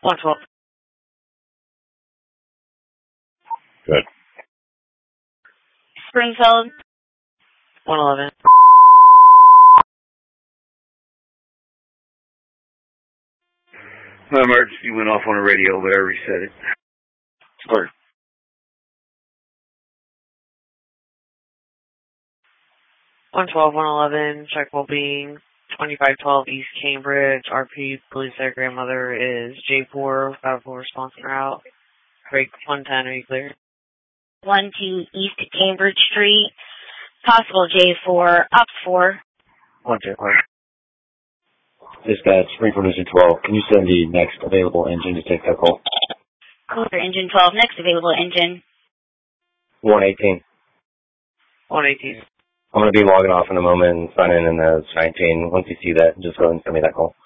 112. Good. Springfield. 111. My emergency went off on the radio, but I reset it. Sorry. 112, 111, check well-being. 2512 East Cambridge. RP, police their grandmother is J4. Got a full response en route. Break 110, are you clear? 12 East Cambridge Street. Possible J4. Up 4. 110. Dispatch, Springfield Engine 12. Can you send the next available engine to take that call? Clear Engine 12. Next available engine. 118. 118. I'm going to be logging off in a moment and signing in as 19. Once you see that, just go ahead and send me that call.